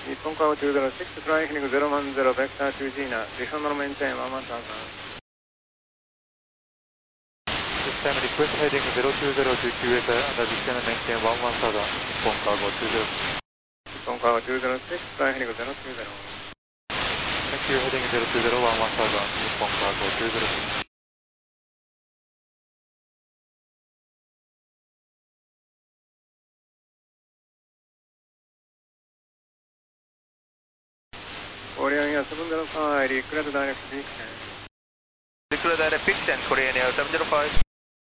日本カー206、フライング010、ベクター 2G な、リフォンドのメンテン、ワンワンサーザン。 This time request heading 020 to QS and descend maintain 11 Southern, Nippon Cargo 20. 日本カー206、フライング020。 Thank you, heading 020 11 Southern, Nippon Cargo 20. Korean 705, declare direct fixed. Declare direct fixed and Korean Air 705.